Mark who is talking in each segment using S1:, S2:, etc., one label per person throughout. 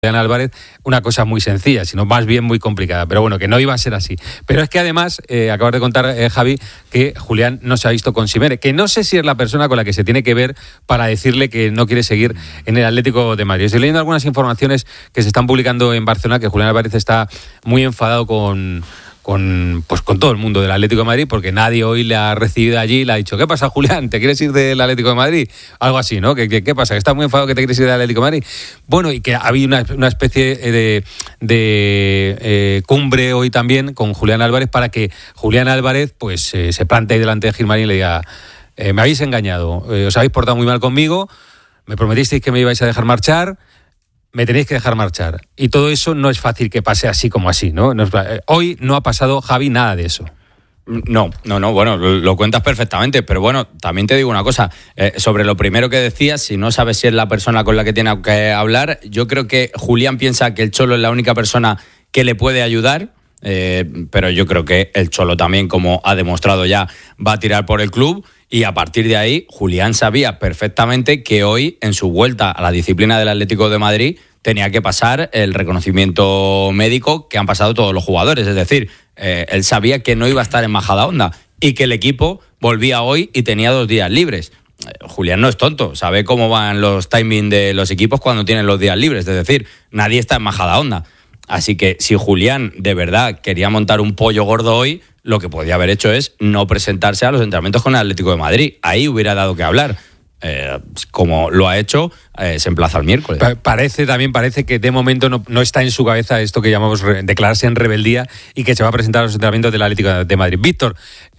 S1: Julián Álvarez, una cosa muy sencilla, sino más bien muy complicada, pero bueno, que no iba a ser así. Pero es que además, acabas de contar, Javi, que Julián no se ha visto con Simeone, que no sé si es la persona con la que se tiene que ver para decirle que no quiere seguir en el Atlético de Madrid. Estoy leyendo algunas informaciones que se están publicando en Barcelona, que Julián Álvarez está muy enfadado con todo el mundo del Atlético de Madrid, porque nadie hoy le ha recibido allí y le ha dicho: ¿qué pasa, Julián? ¿Te quieres ir del Atlético de Madrid? Algo así, ¿no? ¿Qué pasa? ¿Que estás muy enfadado que te quieres ir del Atlético de Madrid? Bueno, y que ha habido una especie de cumbre hoy también con Julián Álvarez para que Julián Álvarez pues se plante ahí delante de Gilmarín y le diga: me habéis engañado, os habéis portado muy mal conmigo, me prometisteis que me ibais a dejar marchar, me tenéis que dejar marchar. Y todo eso no es fácil que pase así como así, ¿no? Hoy no ha pasado, Javi, nada de eso.
S2: No, bueno, lo cuentas perfectamente, pero bueno, también te digo una cosa, sobre lo primero que decías, si no sabes si es la persona con la que tiene que hablar, yo creo que Julián piensa que el Cholo es la única persona que le puede ayudar, pero yo creo que el Cholo también, como ha demostrado ya, va a tirar por el club. Y a partir de ahí, Julián sabía perfectamente que hoy, en su vuelta a la disciplina del Atlético de Madrid, tenía que pasar el reconocimiento médico que han pasado todos los jugadores. Es decir, él sabía que no iba a estar en Majadahonda y que el equipo volvía hoy y tenía 2 días libres. Julián no es tonto, sabe cómo van los timings de los equipos cuando tienen los días libres. Es decir, nadie está en Majadahonda. Así que si Julián de verdad quería montar un pollo gordo hoy, lo que podía haber hecho es no presentarse a los entrenamientos con el Atlético de Madrid. Ahí hubiera dado que hablar. Como lo ha hecho, se emplaza el miércoles.
S1: Parece que de momento no está en su cabeza esto que llamamos declararse en rebeldía y que se va a presentar a los entrenamientos del Atlético de Madrid. Víctor,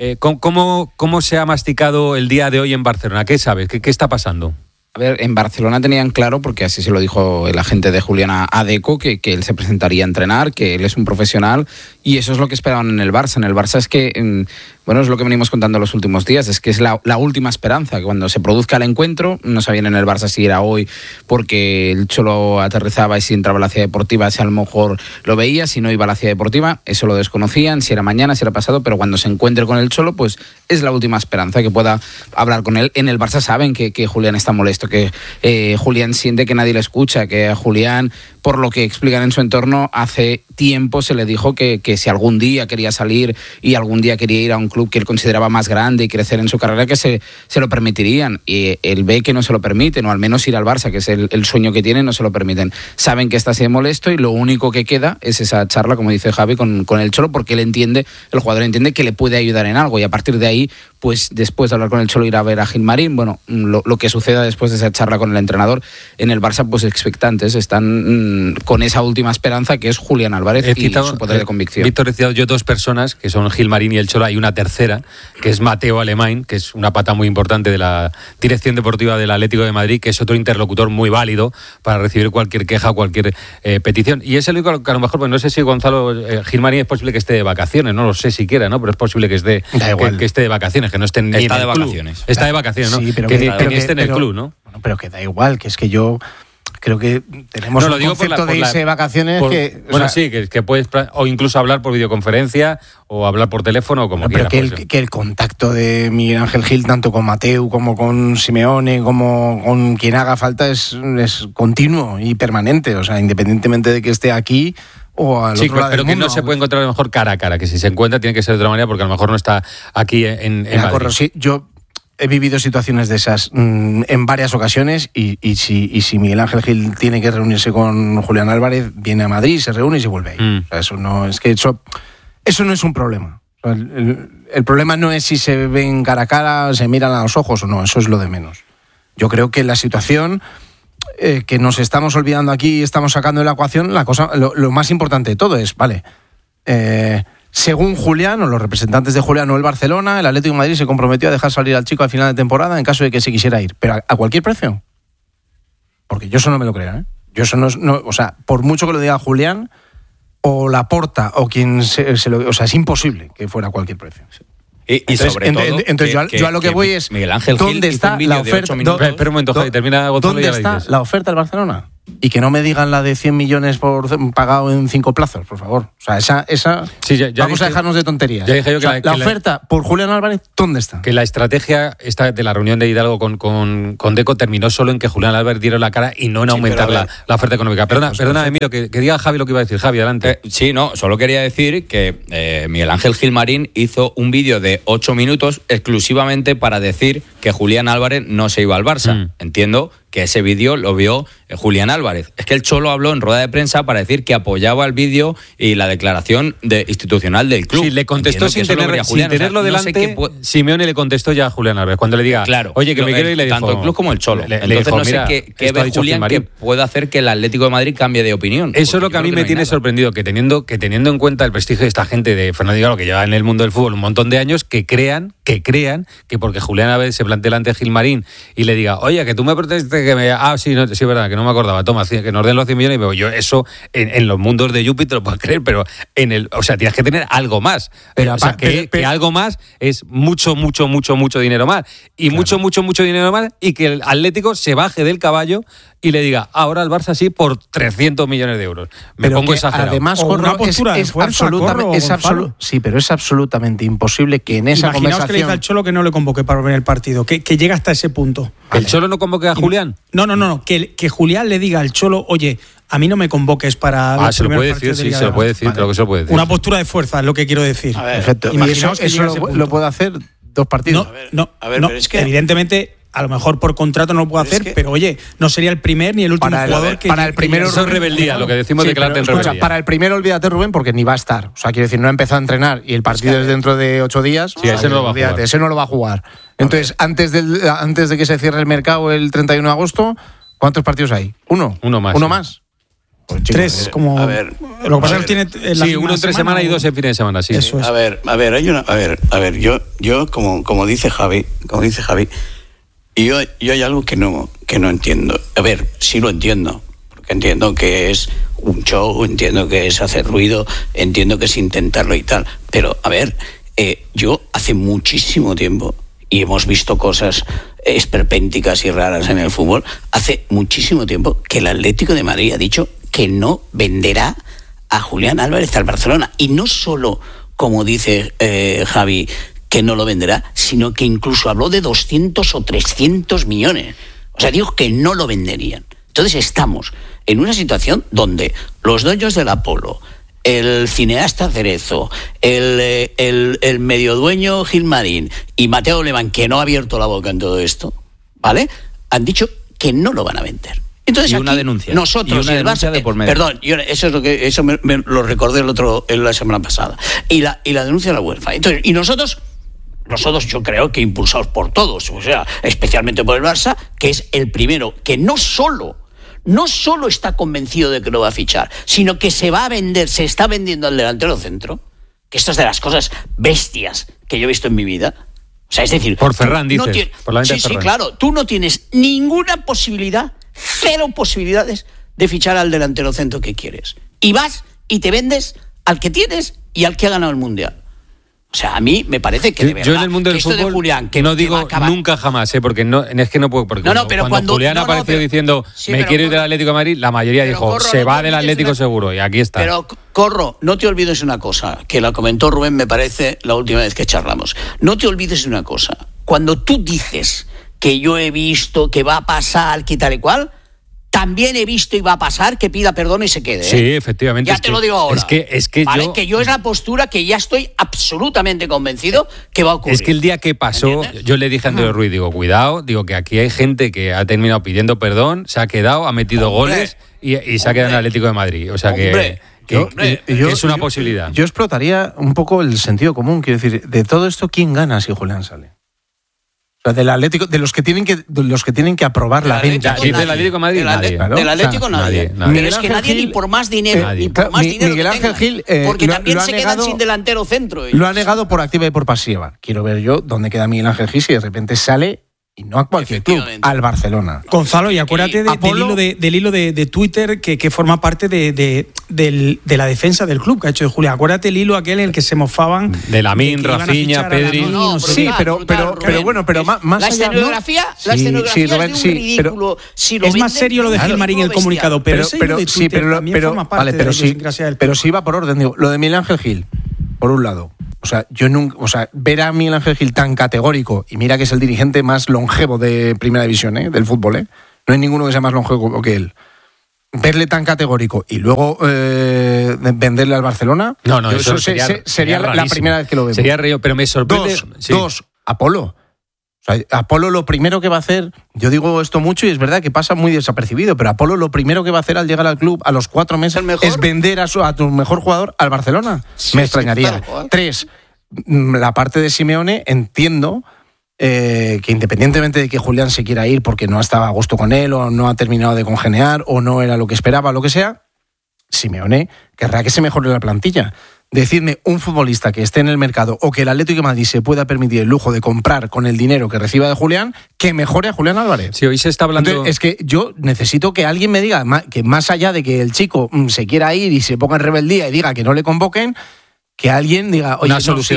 S1: ¿cómo se ha masticado el día de hoy en Barcelona? ¿Qué sabes? ¿Qué está pasando?
S3: A ver, en Barcelona tenían claro, porque así se lo dijo el agente de Julián a Deco, que él se presentaría a entrenar, que él es un profesional, y eso es lo que esperaban en el Barça. En el Barça es que, bueno, es lo que venimos contando los últimos días, es que es la última esperanza, que cuando se produzca el encuentro, no sabían en el Barça si era hoy porque el Cholo aterrizaba y si entraba a la ciudad deportiva, si a lo mejor lo veía, si no iba a la ciudad deportiva, eso lo desconocían, si era mañana, si era pasado, pero cuando se encuentre con el Cholo, pues es la última esperanza, que pueda hablar con él. En el Barça saben que Julián está molesto, que Julián siente que nadie le escucha, que a Julián, por lo que explican en su entorno, hace tiempo se le dijo que si algún día quería salir y algún día quería ir a un club que él consideraba más grande y crecer en su carrera, que se lo permitirían, y él ve que no se lo permiten, o al menos ir al Barça, que es el sueño que tiene, no se lo permiten. Saben que está así de molesto y lo único que queda es esa charla, como dice Javi, con el Cholo, porque el jugador entiende que le puede ayudar en algo, y a partir de ahí, pues después de hablar con el Cholo, ir a ver a Gilmarín. Bueno, lo que suceda después de esa charla con el entrenador en el Barça, pues expectantes, están con esa última esperanza, que es Julián Álvarez y su poder de convicción.
S1: Víctor, he citado yo 2 personas, que son Gilmarín y el Cholo. Hay una tercera, que es Mateo Alemany, que es una pata muy importante de la dirección deportiva del Atlético de Madrid, que es otro interlocutor muy válido para recibir cualquier queja o cualquier petición. Y es el único que a lo mejor, pues no sé si Gonzalo, Gilmarín es posible que esté de vacaciones, no lo sé siquiera, ¿no? Pero es posible que esté de vacaciones, que no esté ni
S2: está
S1: en
S2: de
S1: el
S2: vacaciones.
S1: Club. Está de vacaciones, ¿no?
S4: Sí, pero
S1: que ni esté en el club, ¿no?
S4: Bueno, pero que da igual, que es que yo creo que tenemos un concepto de irse de vacaciones que...
S1: Bueno, sí, que puedes, o incluso hablar por videoconferencia o hablar por teléfono o como quieras.
S4: Pero que el contacto de Miguel Ángel Gil, tanto con Mateu como con Simeone, como con quien haga falta, es continuo y permanente. O sea, independientemente de que esté aquí o al otro lado
S1: pero
S4: del
S1: que
S4: mundo.
S1: No se puede encontrar a lo mejor cara a cara, que si se encuentra tiene que ser de otra manera, porque a lo mejor no está aquí en Madrid.
S4: Sí, yo he vivido situaciones de esas en varias ocasiones y si Miguel Ángel Gil tiene que reunirse con Julián Álvarez, viene a Madrid, se reúne y se vuelve ahí. O sea, eso no es un problema. O sea, el problema no es si se ven cara a cara, se miran a los ojos o no, eso es lo de menos. Yo creo que la situación que nos estamos olvidando aquí y estamos sacando de la ecuación, lo más importante de todo es, vale, según Julián o los representantes de Julián o el Barcelona, el Atlético de Madrid se comprometió a dejar salir al chico al final de temporada en caso de que se quisiera ir. ¿Pero a cualquier precio? Porque yo eso no me lo creo, ¿eh? Yo eso no, o sea, por mucho que lo diga Julián o Laporta o quien o sea, es imposible que fuera a cualquier precio.
S2: Y sobre todo,
S4: entonces yo a lo que voy es,
S2: Miguel Ángel Gil
S4: ¿dónde está la oferta?
S1: Espera un momento, Javi, termina Gonzalo.
S4: ¿Dónde está la oferta del Barcelona? y que no me digan la de 100 millones pagado en 5 plazos, por favor. O sea, esa
S1: Sí, ya
S4: vamos
S1: dije,
S4: a dejarnos de tonterías.
S1: Ya dije yo que
S4: o sea, la oferta por Julián Álvarez, ¿dónde está?
S1: Que la estrategia esta de la reunión de Hidalgo con Deco terminó solo en que Julián Álvarez diera la cara y no en aumentar la oferta económica. Perdona, Emilio, que diga Javi lo que iba a decir. Javi, adelante.
S2: Sí, no, solo quería decir que Miguel Ángel Gilmarín hizo un vídeo de 8 minutos exclusivamente para decir que Julián Álvarez no se iba al Barça. Entiendo que ese vídeo lo vio Julián Álvarez. Es que el Cholo habló en rueda de prensa para decir que apoyaba el vídeo y la declaración institucional del club.
S1: Sí, le contestó sin tenerlo delante. Simeone le contestó ya a Julián Álvarez. Cuando le diga,
S2: claro,
S1: oye, que me quiero ir, le dijo...
S2: Tanto el club como el Cholo.
S1: Le
S2: Entonces
S1: dijo,
S2: no sé qué ve Julián que pueda hacer que el Atlético de Madrid cambie de opinión.
S1: Eso es lo que a mí me tiene sorprendido, que teniendo en cuenta el prestigio de esta gente de Fernando Hidalgo, que lleva en el mundo del fútbol un montón de años, que crean que porque Julián Álvarez se plantee delante de Gilmarín y le diga, oye, que tú me protestes que me... sí, es verdad, que no me acordaba, toma, que nos den los 100 millones, y me voy. Yo eso en los mundos de Júpiter lo puedo creer, pero tienes que tener algo más. Pero algo más es mucho dinero más. Y claro. mucho dinero más, y que el Atlético se baje del caballo y le diga, ahora al Barça sí por 300 millones de euros. Me pongo exagerado.
S4: Además,
S5: una postura de fuerza,
S4: sí, pero es absolutamente imposible que en esa conversación...
S5: Imaginaos que le dice al Cholo que no le convoque para ver el partido, que llega hasta ese punto.
S1: ¿El Cholo no convoque a Julián?
S5: No, que Julián le diga al Cholo, oye, a mí no me convoques para...
S1: se lo puede decir, sí, se lo puede decir, creo que se lo puede decir.
S5: Una postura de fuerza es lo que quiero decir.
S4: A ver, perfecto. ¿Y eso lo puede hacer 2 partidos?
S5: No, pero es que evidentemente... A lo mejor por contrato no lo puede hacer, pero oye, no sería el primer ni el último jugador que...
S4: Para el primero...
S1: Eso es rebeldía, lo que decimos de Clarten rebeldía.
S4: Para el primero olvídate, Rubén, porque ni va a estar. O sea, quiero decir, no ha empezado a entrenar y el partido es dentro de 8 días.
S1: Sí, ese no lo va a jugar.
S4: Ese no lo va a jugar. Entonces, antes de que se cierre el mercado el 31 de agosto, ¿cuántos partidos hay? ¿Uno?
S1: Uno más.
S4: ¿Uno más?
S5: Pues, chicos, 3, como...
S6: A ver,
S5: lo que pasa es que tiene...
S1: Sí, uno entre semana y 2 en fin de semana, sí.
S5: Eso es.
S6: A ver, yo como dice Javi, y yo hay algo que no entiendo. A ver, sí lo entiendo, porque entiendo que es un show, entiendo que es hacer ruido, entiendo que es intentarlo y tal, pero a ver, yo hace muchísimo tiempo, y hemos visto cosas esperpénticas y raras en el fútbol, hace muchísimo tiempo que el Atlético de Madrid ha dicho que no venderá a Julián Álvarez al Barcelona, y no solo, como dice Javi, que no lo venderá, sino que incluso habló de 200 o 300 millones. O sea, dijo que no lo venderían. Entonces estamos en una situación donde los dueños del Apolo, el cineasta Cerezo, el mediodueño Gilmarín y Mateo Alemán, que no ha abierto la boca en todo esto, ¿vale?, han dicho que no lo van a vender. Entonces,
S2: y una
S6: aquí,
S2: denuncia.
S6: Nosotros,
S2: y una denuncia de por medio.
S6: Perdón, eso me lo recordé la semana pasada. Y la denuncia de la UEFA. Entonces, y nosotros yo creo que impulsados por todos, o sea, especialmente por el Barça, que es el primero que no solo está convencido de que lo va a fichar, sino que se va a vender, se está vendiendo al delantero centro, que esto es de las cosas bestias que yo he visto en mi vida. O sea, es decir...
S1: Por Ferran, dices. Por la venta de Ferran.
S6: Sí, claro. Tú no tienes ninguna posibilidad, 0 posibilidades de fichar al delantero centro que quieres. Y vas y te vendes al que tienes y al que ha ganado el Mundial. O sea, a mí me parece que de verdad...
S1: Yo en el mundo del fútbol
S6: de Julián, que
S1: no digo nunca jamás, porque es que no puedo... Porque
S6: pero
S1: cuando Julián apareció diciendo me quiero ir del Atlético de Madrid, la mayoría dijo, se va del Atlético seguro, y aquí está.
S6: Pero, Corro, no te olvides una cosa, que la comentó Rubén, me parece, la última vez que charlamos. No te olvides de una cosa. Cuando tú dices que yo he visto que va a pasar, que tal y cual... También he visto y va a pasar que pida perdón y se quede.
S1: Sí, efectivamente.
S6: Ya te lo digo ahora.
S1: Es que
S6: ¿vale? Que yo es la postura que ya estoy absolutamente convencido que va a ocurrir.
S1: Es que el día que pasó, yo le dije a Andrés Ruiz, cuidado, que aquí hay gente que ha terminado pidiendo perdón, se ha quedado, ha metido goles y se ha quedado en el Atlético de Madrid. O sea que es una posibilidad.
S4: Yo explotaría un poco el sentido común. Quiero decir, de todo esto, ¿quién gana si Julián sale? O sea, del Atlético, de los que tienen que aprobar la venta.
S1: ¿Del Atlético de Madrid? Nadie.
S6: Del Atlético nadie. Pero es que nadie, ni por más dinero,
S4: Miguel Ángel Gil,
S6: porque también se quedan sin delantero centro.
S4: Lo ha negado por activa y por pasiva. Quiero ver yo dónde queda Miguel Ángel Gil si de repente sale y no a cualquier club, al Barcelona.
S5: Gonzalo, y acuérdate del hilo de Twitter que forma parte de la defensa del club que ha hecho de Julián. Acuérdate el hilo aquel en el que se mofaban
S1: de Lamine, Rafinha, Pedri.
S4: Sí, pero bueno, pero más allá.
S7: La escenografía es de un ridículo.
S5: Es más serio lo de Gilmarín el comunicado, pero forma parte de la idiosincrasia del club.
S4: Pero sí va por orden, digo, lo de Miguel Ángel Gil, por un lado. O sea, yo nunca, ver a Miguel Ángel Gil tan categórico, y mira que es el dirigente más longevo de Primera División, del fútbol, no hay ninguno que sea más longevo que él. Verle tan categórico y luego venderle al Barcelona,
S1: eso
S4: sería la primera vez que lo vemos.
S1: Sería río, pero me sorprende.
S4: Dos, Apolo. O sea, Apolo lo primero que va a hacer, yo digo esto mucho y es verdad que pasa muy desapercibido, pero Apolo lo primero que va a hacer al llegar al club a los 4 meses es vender a tu mejor jugador al Barcelona. Me extrañaría. 3, la parte de Simeone, entiendo que independientemente de que Julián se quiera ir porque no estaba a gusto con él o no ha terminado de congeniar o no era lo que esperaba, lo que sea, Simeone querrá que se mejore la plantilla. Decidme un futbolista que esté en el mercado o que el Atlético de Madrid se pueda permitir el lujo de comprar con el dinero que reciba de Julián, que mejore a Julián Álvarez.
S1: Sí, hoy se está hablando.
S4: Entonces, es que yo necesito que alguien me diga que más allá de que el chico se quiera ir y se ponga en rebeldía y diga que no le convoquen, que alguien diga, oye,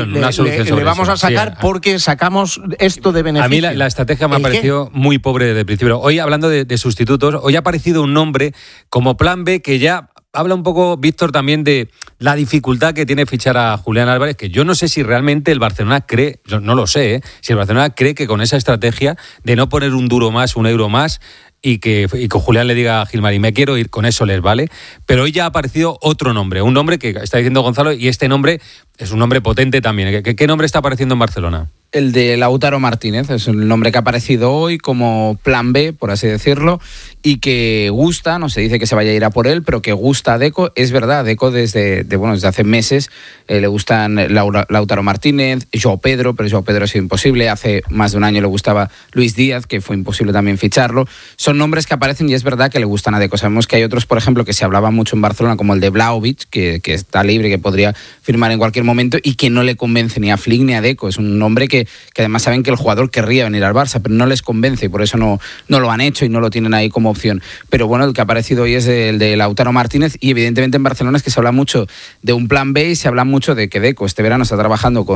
S4: le vamos a sacar porque sacamos esto de beneficio.
S1: A mí la estrategia me ha parecido muy pobre desde el principio. Hoy, hablando de sustitutos, hoy ha aparecido un nombre como plan B que ya habla un poco, Víctor, también de la dificultad que tiene fichar a Julián Álvarez, que yo no sé si realmente el Barcelona cree, yo no lo sé, si el Barcelona cree que con esa estrategia de no poner un duro más, un euro más, y que Julián le diga a Gilmarín, me quiero ir, con eso les vale. Pero hoy ya ha aparecido otro nombre, un nombre que está diciendo Gonzalo, y este nombre es un nombre potente también. ¿Qué nombre está apareciendo en Barcelona?
S3: El de Lautaro Martínez, es el nombre que ha aparecido hoy como plan B, por así decirlo, y que gusta, no se dice que se vaya a ir a por él, pero que gusta a Deco. Es verdad, Deco desde hace meses le gustan Lautaro Martínez, João Pedro, pero João Pedro ha sido imposible. Hace más de un año le gustaba Luis Díaz, que fue imposible también ficharlo. Son nombres que aparecen y es verdad que le gustan a Deco. Sabemos que hay otros, por ejemplo, que se hablaba mucho en Barcelona, como el de Vlahovic, que está libre, que podría firmar en cualquier momento y que no le convence ni a Flick ni a Deco. Es un nombre que además saben que el jugador querría venir al Barça, pero no les convence y por eso no lo han hecho y no lo tienen ahí como opción. Pero bueno, el que ha aparecido hoy es el de Lautaro Martínez y evidentemente en Barcelona es que se habla mucho de un plan B y se habla mucho de que Deco este verano está trabajando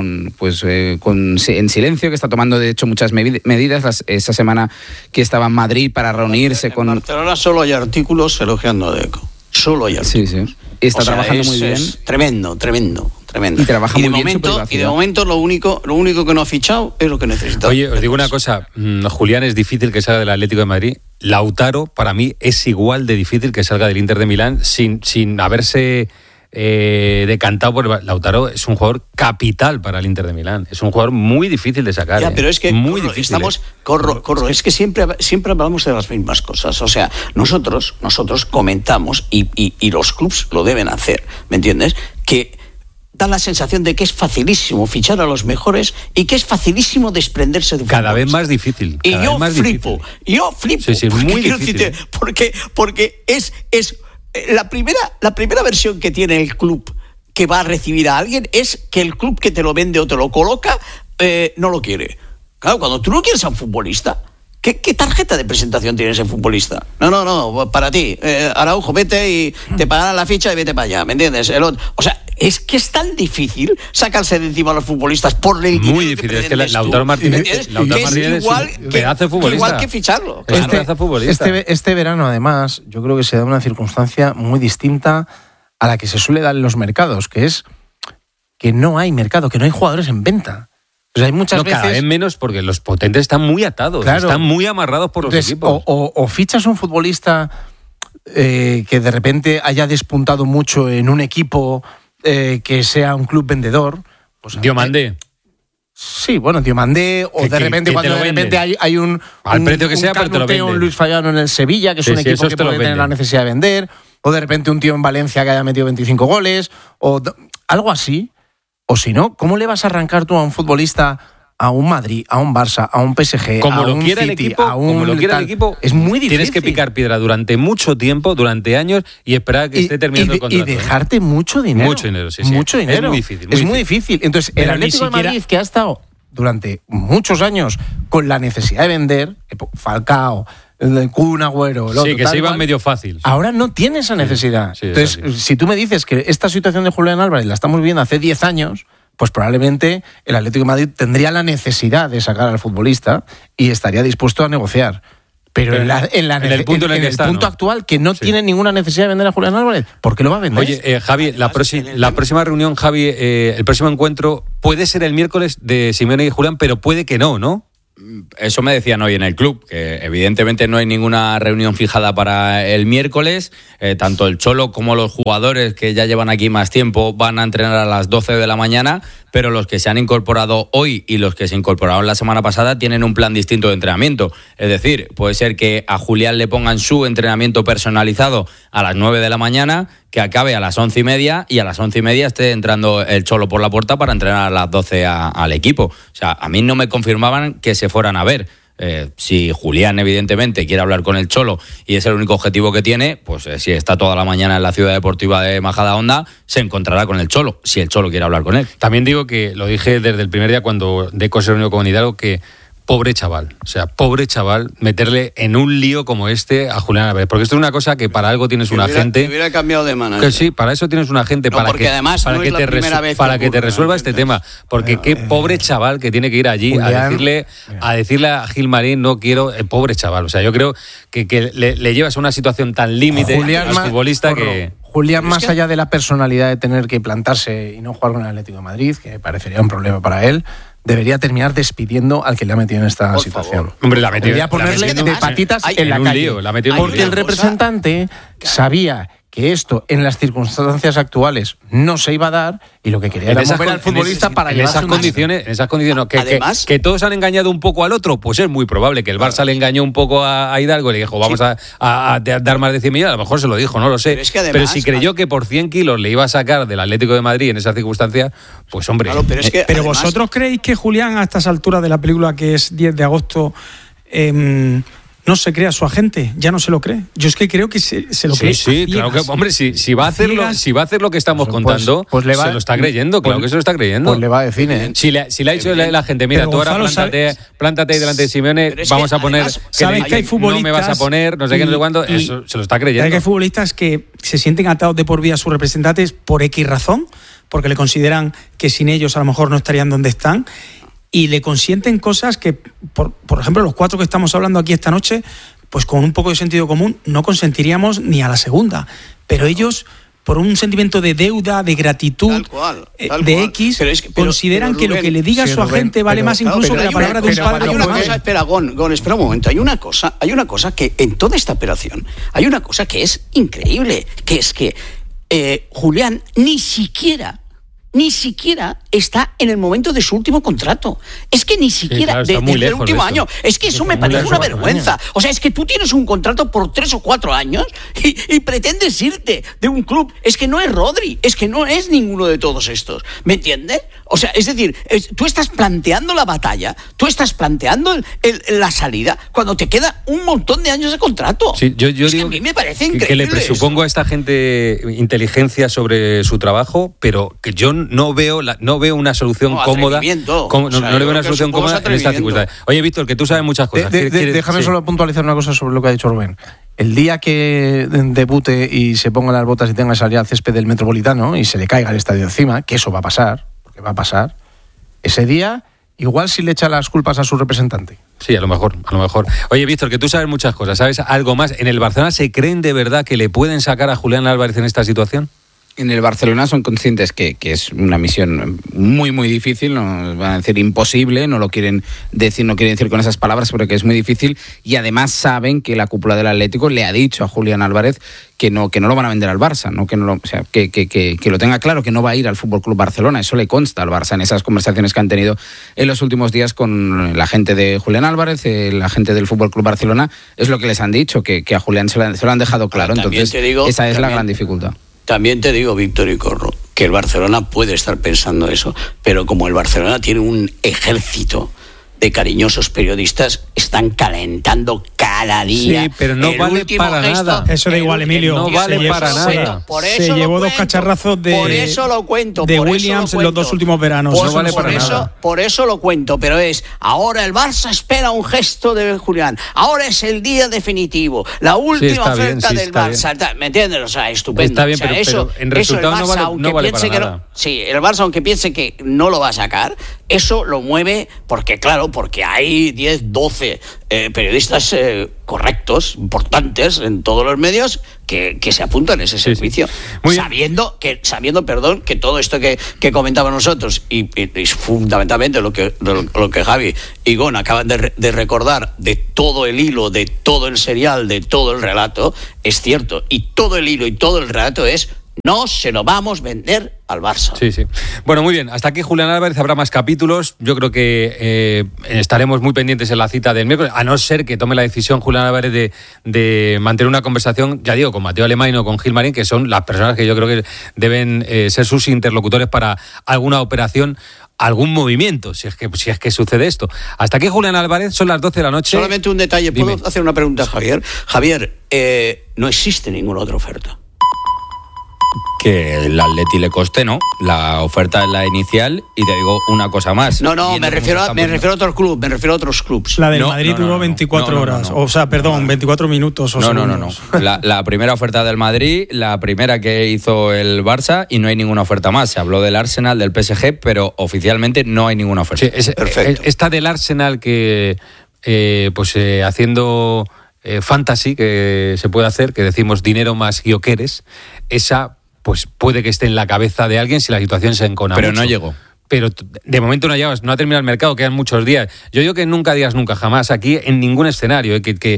S3: en silencio, que está tomando de hecho muchas medidas. Esa semana que estaba en Madrid para reunirse con...
S6: En Barcelona solo hay artículos elogiando a Deco. Solo hay artículos.
S3: Sí. Está trabajando muy bien.
S6: Es tremendo.
S3: Y trabaja muy bien su privacidad.
S6: Y de momento lo único que no ha fichado es lo que necesita.
S1: Oye, os digo una cosa, Julián es difícil que salga del Atlético de Madrid. Lautaro, para mí, es igual de difícil que salga del Inter de Milán sin haberse decantado por Lautaro. Es un jugador capital para el Inter de Milán. Es un jugador muy difícil de sacar.
S6: Ya, pero es que
S1: muy difícil.
S6: Es que siempre hablamos de las mismas cosas. O sea, nosotros comentamos y los clubs lo deben hacer, ¿me entiendes? Que da la sensación de que es facilísimo fichar a los mejores y que es facilísimo desprenderse de un
S1: cada vez más difícil.
S6: Y yo flipo.
S1: Sí, muy difícil.
S6: Porque es la primera versión que tiene el club que va a recibir a alguien es que el club que te lo vende o te lo coloca no lo quiere. Claro, cuando tú no quieres a un futbolista, ¿qué tarjeta de presentación tiene ese futbolista? No, para ti, Araujo, vete y te pagarán la ficha y vete para allá, ¿me entiendes? O sea, es que es tan difícil sacarse de encima a los futbolistas por el dinero.
S1: Muy difícil, es que Lautaro Martínez es
S6: igual que ficharlo.
S4: Este verano, además, yo creo que se da una circunstancia muy distinta a la que se suele dar en los mercados, que es que no hay mercado, que no hay jugadores en venta. O sea, hay muchas veces...
S1: Cada vez menos porque los potentes están muy atados, están muy amarrados por los equipos.
S4: O fichas un futbolista que de repente haya despuntado mucho en un equipo que sea un club vendedor. Pues,
S1: Diomandé.
S4: Sí, bueno, Diomandé, o de repente cuando de repente hay un...
S1: Al precio que sea, pero te lo vende.
S4: Un Luis Fallano en el Sevilla, que es un equipo que puede tener la necesidad de vender, o de repente un tío en Valencia que haya metido 25 goles, o algo así. O si no, ¿cómo le vas a arrancar tú a un futbolista, a un Madrid, a un Barça, a un PSG,
S1: como
S4: a un
S1: City,
S4: el equipo,
S1: es muy difícil. Tienes que picar piedra durante mucho tiempo, durante años, y esperar a que esté terminando el contrato.
S4: Y dejarte mucho dinero.
S1: Mucho dinero, sí.
S4: Mucho dinero.
S1: Es muy difícil.
S4: Es muy difícil. Entonces, el Atlético de Madrid, que ha estado durante muchos años con la necesidad de vender, Falcao, el Kun Agüero, el otro,
S1: sí, que se iban medio fácil.
S4: Ahora no tiene esa necesidad.
S1: Sí,
S4: entonces, si tú me dices que esta situación de Julián Álvarez la estamos viviendo hace 10 años, pues probablemente el Atlético de Madrid tendría la necesidad de sacar al futbolista y estaría dispuesto a negociar. Pero en el punto actual, que no tiene ninguna necesidad de vender a Julián Álvarez, ¿por qué lo va a vender?
S1: Oye, Javi, la próxima reunión, Javi, el próximo encuentro puede ser el miércoles de Simeone y Julián, pero puede que no.
S2: Eso me decían hoy en el club, que evidentemente no hay ninguna reunión fijada para el miércoles. Tanto el Cholo como los jugadores que ya llevan aquí más tiempo van a entrenar a las 12 de la mañana, pero los que se han incorporado hoy y los que se incorporaron la semana pasada tienen un plan distinto de entrenamiento. Es decir, puede ser que a Julián le pongan su entrenamiento personalizado a las 9 de la mañana, que acabe a las 11:30 y a las 11:30 esté entrando el Cholo por la puerta para entrenar a las 12 al equipo. O sea, a mí no me confirmaban que se fueran a ver. Si Julián evidentemente quiere hablar con el Cholo y es el único objetivo que tiene, pues si está toda la mañana en la ciudad deportiva de Majadahonda, se encontrará con el Cholo, si el Cholo quiere hablar con él.
S1: También digo que lo dije desde el primer día cuando Deco se reunió con Hidalgo, que pobre chaval, meterle en un lío como este a Julián Álvarez, porque esto es una cosa que para algo tienes un agente.
S6: Que hubiera cambiado de manager.
S1: Que sí, para eso tienes un agente, para que te resuelva este tema, porque qué pobre chaval que tiene que ir allí Julián, a decirle a Gilmarín, no quiero, pobre chaval, o sea, yo creo que le llevas a una situación tan límite al futbolista que...
S4: Julián, más allá de la personalidad de tener que plantarse y no jugar con el Atlético de Madrid, que parecería un problema para él, debería terminar despidiendo al que le ha metido en esta situación.
S1: Hombre, la metió.
S4: Debería ponerle de patitas en la calle. Porque el representante sabía que esto en las circunstancias actuales no se iba a dar y lo que quería era mover al futbolista para llevarse
S1: en esas condiciones que todos han engañado un poco al otro, pues es muy probable que el Barça le engañó un poco a Hidalgo y le dijo vamos a dar más de 100 millones, a lo mejor se lo dijo, no lo sé, pero si creyó que por 100 kilos le iba a sacar del Atlético de Madrid en esa circunstancia, pues hombre.
S5: Claro, pero vosotros creéis que Julián a estas alturas de la película, que es 10 de agosto, no se cree a su agente, ya no se lo cree. Yo es que creo que se lo cree.
S1: Sí, claro que, hombre, si va a hacer lo que estamos contando, se lo está creyendo, claro que se lo está creyendo.
S4: Pues le va de cine.
S1: Si le ha dicho la gente, mira, tú ahora plántate ahí delante de Simeone, vamos a poner,
S5: sabes que hay futbolistas,
S1: no me vas a poner, no sé qué, no sé cuándo, eso se lo está creyendo.
S5: Hay futbolistas que se sienten atados de por vida a sus representantes por X razón, porque le consideran que sin ellos a lo mejor no estarían donde están, y le consienten cosas que, por ejemplo, los 4 que estamos hablando aquí esta noche, pues con un poco de sentido común no consentiríamos ni a la segunda. Pero ellos, por un sentimiento de deuda, de gratitud, de X, consideran que lo que le diga a su agente vale más incluso que la palabra de un padre.
S6: Hay una cosa, espera, Gon, espera un momento. Hay una cosa que en toda esta operación, hay una cosa que es increíble, que es que Julián ni siquiera está en el momento de su último contrato. Es que ni siquiera desde el último año. Es que eso me parece una vergüenza. O sea, es que tú tienes un contrato por 3 o 4 años y pretendes irte de un club. Es que no es Rodri, es que no es ninguno de todos estos. ¿Me entiendes? O sea, es decir, tú estás planteando la batalla, tú estás planteando la salida cuando te queda un montón de años de contrato.
S1: Sí, yo digo
S6: que a mí me parece increíble
S1: que le presupongo
S6: eso.
S1: A esta gente inteligencia sobre su trabajo, pero que yo no veo una solución cómoda. No le veo una solución cómoda en esta circunstancia. Oye, Víctor, que tú sabes muchas cosas.
S4: Déjame solo puntualizar una cosa sobre lo que ha dicho Rubén. El día que debute y se ponga las botas y tenga que salir al césped del Metropolitano y se le caiga el estadio encima, que eso va a pasar, porque va a pasar, ese día igual si le echa las culpas a su representante.
S1: Sí, a lo mejor. Oye, Víctor, que tú sabes muchas cosas, ¿sabes algo más? ¿En el Barcelona se creen de verdad que le pueden sacar a Julián Álvarez en esta situación?
S3: En el Barcelona son conscientes que es una misión muy, muy difícil, no van a decir imposible, no quieren decir con esas palabras, pero que es muy difícil, y además saben que la cúpula del Atlético le ha dicho a Julián Álvarez que no lo van a vender al Barça, que lo tenga claro, que no va a ir al Fútbol Club Barcelona. Eso le consta al Barça en esas conversaciones que han tenido en los últimos días con la gente de Julián Álvarez, la gente del Fútbol Club Barcelona, es lo que les han dicho, que a Julián se lo han dejado claro. Entonces, esa es la gran dificultad.
S6: También te digo, Víctor y Corro, que el Barcelona puede estar pensando eso, pero como el Barcelona tiene un ejército de cariñosos periodistas, están calentando cada día.
S1: Sí, pero no vale para nada.
S5: Eso da igual, Emilio.
S1: No vale para nada.
S5: Se llevó 2 cacharrazos de Williams en los 2 últimos veranos.
S1: No vale para nada.
S6: Por eso lo cuento, pero ahora el Barça espera un gesto de Julián. Ahora es el día definitivo, la última oferta del Barça. ¿Me entiendes? O sea, estupendo.
S1: Está bien,
S6: o sea,
S1: pero en resultado no vale para nada.
S6: Sí, el Barça, aunque piense que no lo va a sacar, eso lo mueve porque hay 10, 12 periodistas correctos, importantes en todos los medios que se apuntan a ese servicio. Sí. Sabiendo que todo esto que comentamos nosotros y fundamentalmente lo que Javi y Gon acaban de recordar de todo el hilo, de todo el serial, de todo el relato, es cierto. Y todo el hilo y todo el relato es: no se lo vamos a vender al Barça.
S1: Sí. Bueno, muy bien. Hasta aquí Julián Álvarez. Habrá más capítulos. Yo creo que estaremos muy pendientes en la cita del miércoles, a no ser que tome la decisión Julián Álvarez de mantener una conversación, ya digo, con Mateo Alemán o con Gil Marín, que son las personas que yo creo que deben ser sus interlocutores para alguna operación, algún movimiento, si es que sucede esto. Hasta aquí Julián Álvarez, son las 12 de la noche.
S6: Solamente un detalle. ¿Puedo hacer una pregunta, Javier? Javier, no existe ninguna otra oferta.
S2: Que el Atleti le coste, ¿no? La oferta es la inicial y te digo una cosa más.
S6: No, me refiero a otros clubes.
S5: La del Madrid duró 24 horas. O sea, perdón, 24 minutos o
S2: No. La primera oferta del Madrid, la primera que hizo el Barça y no hay ninguna oferta más. Se habló del Arsenal, del PSG, pero oficialmente no hay ninguna oferta.
S1: Sí, perfecto. Esta del Arsenal que haciendo fantasy que se puede hacer, que decimos dinero más guioqueres, esa pues puede que esté en la cabeza de alguien si la situación se encona
S2: pero
S1: mucho.
S2: No llegó.
S1: Pero de momento no ha llegado, no ha terminado el mercado, quedan muchos días. Yo digo que nunca digas nunca, jamás, aquí en ningún escenario,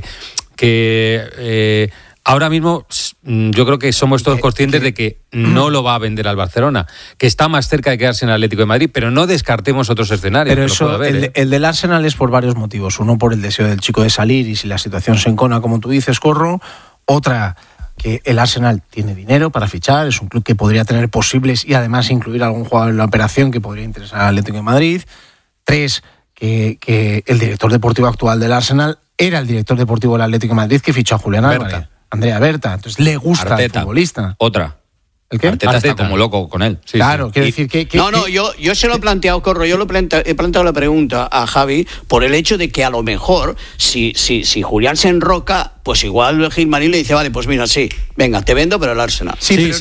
S1: ahora mismo yo creo que somos todos conscientes de que no lo va a vender al Barcelona, que está más cerca de quedarse en el Atlético de Madrid, pero no descartemos otros escenarios.
S4: Pero eso, el del Arsenal es por varios motivos. Uno, por el deseo del chico de salir y si la situación se encona, como tú dices, Corro. Otra, que el Arsenal tiene dinero para fichar, es un club que podría tener posibles y además incluir algún jugador en la operación que podría interesar al Atlético de Madrid. 3, que el director deportivo actual del Arsenal era el director deportivo del Atlético de Madrid que fichó a Julián Álvarez, Andrea Berta. Entonces le gusta
S2: Arteta,
S4: al futbolista.
S2: Otra.
S4: ¿El qué?
S2: Arteta está como loco con él.
S1: Sí,
S4: claro,
S1: sí.
S4: Quiero decir que...
S6: Yo se lo he planteado, Corro, he planteado la pregunta a Javi por el hecho de que a lo mejor, si Julián se enroca, pues igual Gilmarín le dice, vale, pues mira, sí, venga, te vendo, pero el Arsenal.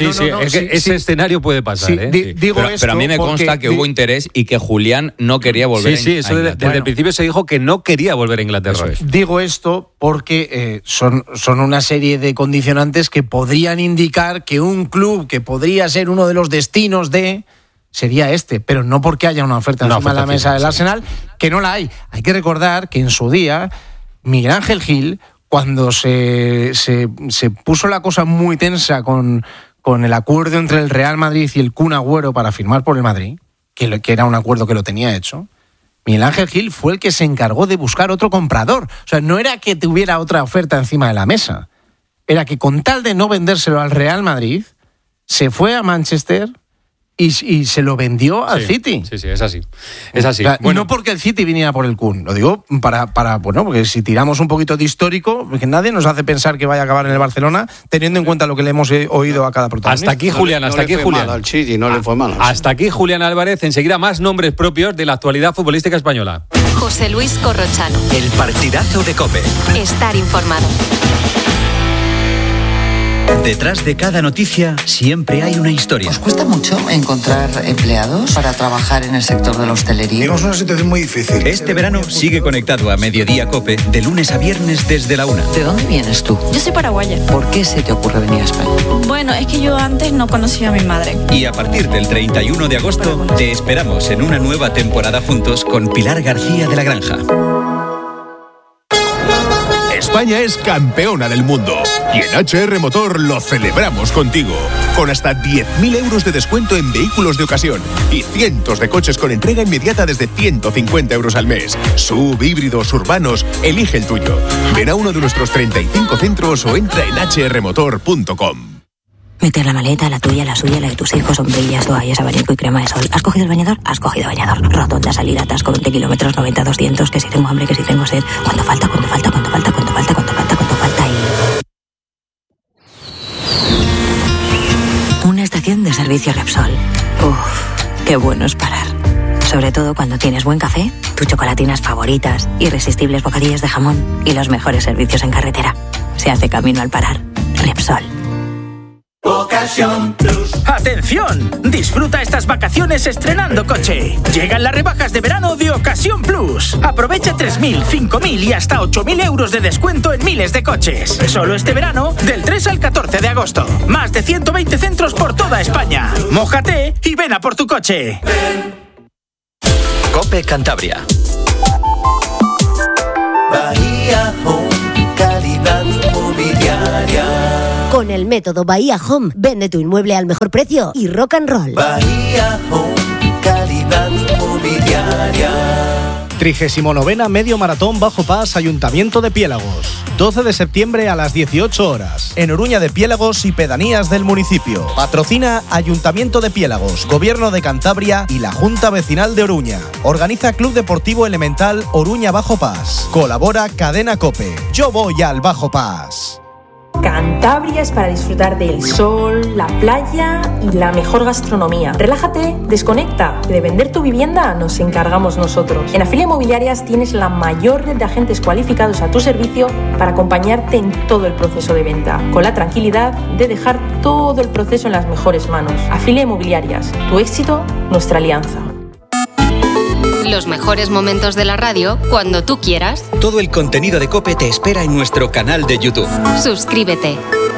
S1: Ese escenario puede pasar.
S2: Pero a mí me consta que hubo interés y que Julián no quería volver a Inglaterra.
S1: Eso desde el principio se dijo que no quería volver a Inglaterra.
S4: Digo esto porque son una serie de condicionantes que podrían indicar que un club que podría ser uno de los destinos sería este, pero no porque haya una oferta encima de la mesa del Arsenal, que no la hay. Hay que recordar que en su día Miguel Ángel Gil, cuando se puso la cosa muy tensa con el acuerdo entre el Real Madrid y el Kun Agüero para firmar por el Madrid, que era un acuerdo que lo tenía hecho, Miguel Ángel Gil fue el que se encargó de buscar otro comprador. O sea, no era que tuviera otra oferta encima de la mesa, era que con tal de no vendérselo al Real Madrid, se fue a Manchester y se lo vendió al City.
S1: Sí, es así. Es así.
S4: O sea, no porque el City viniera por el Kun, lo digo porque si tiramos un poquito de histórico, porque nadie nos hace pensar que vaya a acabar en el Barcelona, teniendo en cuenta lo que le hemos oído a cada protagonista.
S1: Hasta aquí, Julián,
S6: no le fue mal.
S1: Hasta aquí, Julián Álvarez. Enseguida más nombres propios de la actualidad futbolística española.
S8: José Luis Corrochano.
S9: El partidazo de COPE.
S8: Estar informado.
S9: Detrás de cada noticia siempre hay una historia.
S10: ¿Os cuesta mucho encontrar empleados para trabajar en el sector de la hostelería?
S11: Tenemos una situación muy difícil.
S9: Este verano sigue conectado a Mediodía COPE de lunes a viernes desde la 1.
S10: ¿De dónde vienes tú?
S12: Yo soy paraguaya.
S10: ¿Por qué se te ocurre venir a España?
S12: Bueno, es que yo antes no conocía a mi madre.
S9: Y a partir del 31 de agosto te esperamos en una nueva temporada juntos con Pilar García de la Granja.
S13: España es campeona del mundo y en HR Motor lo celebramos contigo, con hasta 10.000 euros de descuento en vehículos de ocasión y cientos de coches con entrega inmediata desde 150 euros al mes. SUV, híbridos, urbanos, elige el tuyo. Ven a uno de nuestros 35 centros o entra en hrmotor.com.
S11: Meter la maleta, la tuya, la suya, la de tus hijos, sombrillas, toallas, abanico y crema de sol. ¿Has cogido el bañador? Has cogido bañador. Rotonda, salida, atasco, 20 kilómetros, 90, 200, que si tengo hambre, que si tengo sed. ¿Cuánto falta? ¿Cuánto falta? ¿Cuánto falta? ¿Cuánto falta? ¿Cuánto falta? ¿Cuánto falta? Y... una estación de servicio Repsol. Uf, qué bueno es parar. Sobre todo cuando tienes buen café, tus chocolatinas favoritas, irresistibles bocadillos de jamón y los mejores servicios en carretera. Se hace camino al parar. Repsol.
S14: Ocasión Plus. ¡Atención! Disfruta estas vacaciones estrenando coche. Llegan las rebajas de verano de Ocasión Plus. Aprovecha 3.000, 5.000 y hasta 8.000 euros de descuento en miles de coches. Solo este verano, del 3 al 14 de agosto. Más de 120 centros por toda España. Mójate y ven a por tu coche.
S15: COPE Cantabria.
S16: Bahía Home, calidad inmobiliaria. Con el método Bahía Home, vende tu inmueble al mejor precio y rock and roll.
S17: Bahía Home, calidad inmobiliaria. 39ª Medio Maratón Bajo Pas, Ayuntamiento de Piélagos. 12 de septiembre a las 18 horas. En Oruña de Piélagos y pedanías del municipio. Patrocina Ayuntamiento de Piélagos, Gobierno de Cantabria y la Junta Vecinal de Oruña. Organiza Club Deportivo Elemental Oruña Bajo Pas. Colabora Cadena COPE. Yo voy al Bajo Pas.
S18: Cantabria es para disfrutar del sol, la playa y la mejor gastronomía. Relájate, desconecta. De vender tu vivienda nos encargamos nosotros. En Afilia Inmobiliarias tienes la mayor red de agentes cualificados a tu servicio para acompañarte en todo el proceso de venta, con la tranquilidad de dejar todo el proceso en las mejores manos. Afilia Inmobiliarias, tu éxito, nuestra alianza.
S8: Los mejores momentos de la radio cuando tú quieras.
S9: Todo el contenido de COPE te espera en nuestro canal de YouTube.
S8: Suscríbete.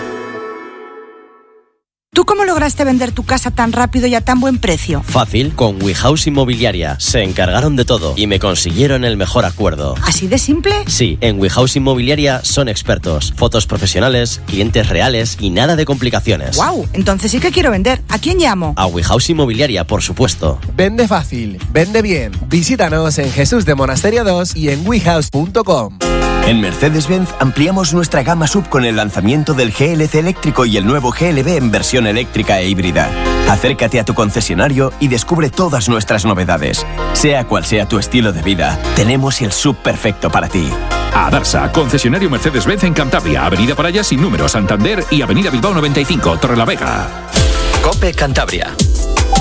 S19: ¿Tú cómo lograste vender tu casa tan rápido y a tan buen precio?
S20: Fácil, con WeHouse Inmobiliaria. Se encargaron de todo y me consiguieron el mejor acuerdo.
S19: ¿Así de simple?
S20: Sí, en WeHouse Inmobiliaria son expertos. Fotos profesionales, clientes reales y nada de complicaciones.
S19: ¡Wow! Entonces sí que quiero vender. ¿A quién llamo?
S20: A WeHouse Inmobiliaria, por supuesto.
S21: Vende fácil, vende bien. Visítanos en Jesús de Monasterio 2 y en wehouse.com.
S22: En Mercedes-Benz ampliamos nuestra gama SUV con el lanzamiento del GLC eléctrico y el nuevo GLB en versión eléctrica e híbrida. Acércate a tu concesionario y descubre todas nuestras novedades. Sea cual sea tu estilo de vida, tenemos el SUV perfecto para ti.
S23: Adarsa, concesionario Mercedes-Benz en Cantabria, Avenida Paraya sin número, Santander y Avenida Bilbao 95, Torrelavega.
S15: COPE Cantabria.